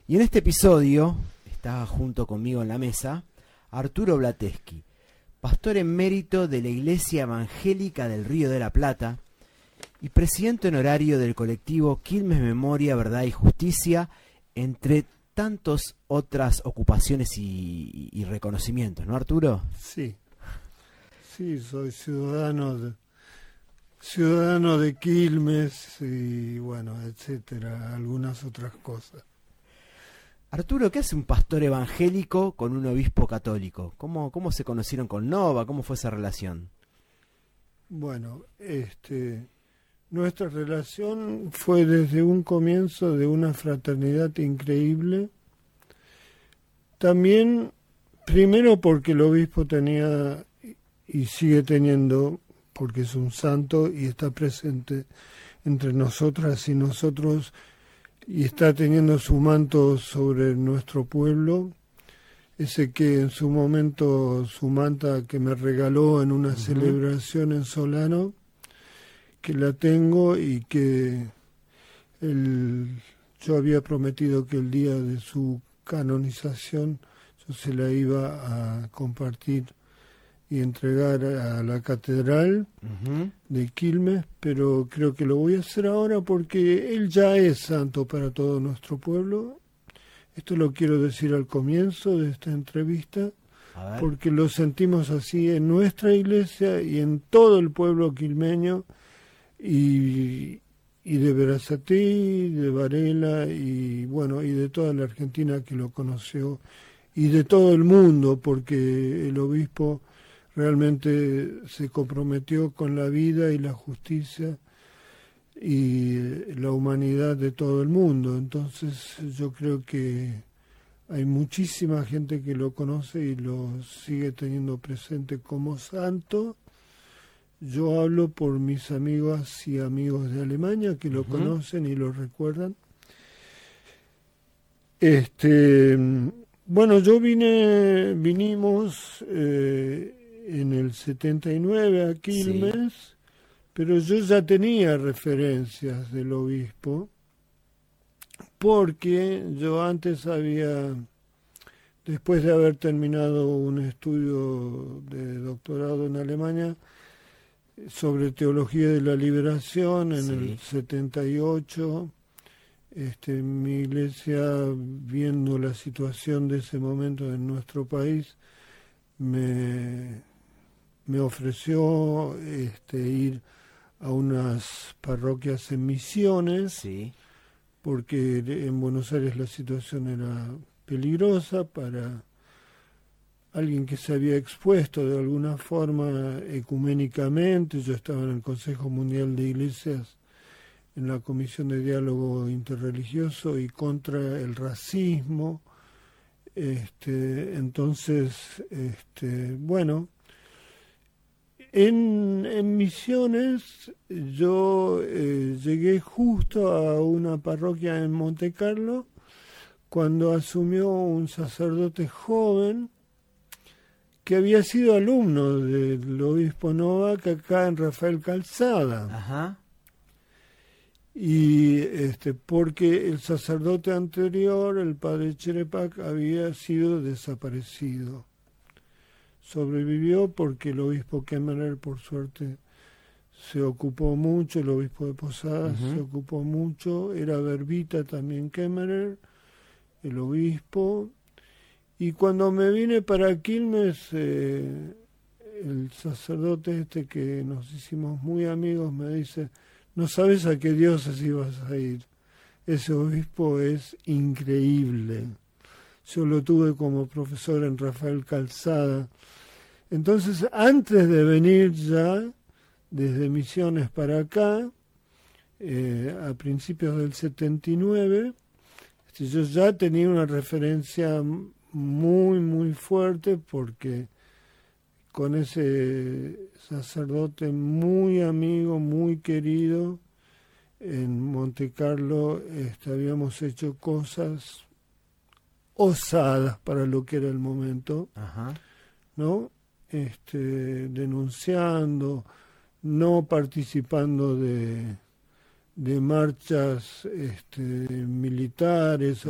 Y en este episodio está junto conmigo en la mesa Arturo Blateschi, pastor emérito de la Iglesia Evangélica del Río de la Plata y presidente honorario del colectivo Quilmes Memoria, Verdad y Justicia, entre tantas otras ocupaciones y reconocimientos, ¿no, Arturo? Sí, soy ciudadano de Quilmes y bueno, etcétera, algunas otras cosas. Arturo, ¿qué hace un pastor evangélico con un obispo católico? ¿Cómo se conocieron con Nova? ¿Cómo fue esa relación? Bueno, nuestra relación fue desde un comienzo de una fraternidad increíble. También, primero porque el obispo tenía y sigue teniendo, porque es un santo y está presente entre nosotras y nosotros, y está teniendo su manto sobre nuestro pueblo, ese que en su momento, su manta que me regaló en una celebración en Solano, que la tengo y que yo había prometido que el día de su canonización yo se la iba a compartir y entregar a la catedral de Quilmes, pero creo que lo voy a hacer ahora porque él ya es santo para todo nuestro pueblo. Esto lo quiero decir al comienzo de esta entrevista, porque lo sentimos así en nuestra iglesia y en todo el pueblo quilmeño, y de Verazategui, de Varela, y bueno, y de toda la Argentina que lo conoció, y de todo el mundo, porque el obispo realmente se comprometió con la vida y la justicia y la humanidad de todo el mundo. Entonces yo creo que hay muchísima gente que lo conoce y lo sigue teniendo presente como santo. Yo hablo por mis amigas y amigos de Alemania que lo conocen y lo recuerdan. Bueno, vinimos en el 79 a Quilmes, sí, pero yo ya tenía referencias del obispo, porque yo antes después de haber terminado un estudio de doctorado en Alemania sobre teología de la liberación en el 78, mi iglesia, viendo la situación de ese momento en nuestro país, me ofreció ir a unas parroquias en Misiones, sí, porque en Buenos Aires la situación era peligrosa para alguien que se había expuesto de alguna forma ecuménicamente. Yo estaba en el Consejo Mundial de Iglesias, en la Comisión de Diálogo Interreligioso y contra el racismo. Entonces, bueno, en Misiones yo llegué justo a una parroquia en Monte Carlo cuando asumió un sacerdote joven que había sido alumno del obispo Novak acá en Rafael Calzada. Ajá. Y porque el sacerdote anterior, el padre Cherepak, había sido desaparecido. Sobrevivió porque el obispo Kemmerer, por suerte, se ocupó mucho, el obispo de Posadas se ocupó mucho, era Verbita también Kemmerer, el obispo. Y cuando me vine para Quilmes, el sacerdote que nos hicimos muy amigos me dice: no sabes a qué diócesis ibas a ir, ese obispo es increíble. Yo lo tuve como profesor en Rafael Calzada. Entonces, antes de venir ya, desde Misiones para acá, a principios del 79, yo ya tenía una referencia muy, muy fuerte, porque con ese sacerdote muy amigo, muy querido, en Monte Carlo habíamos hecho cosas osadas para lo que era el momento, ¿no? Denunciando, no participando de marchas militares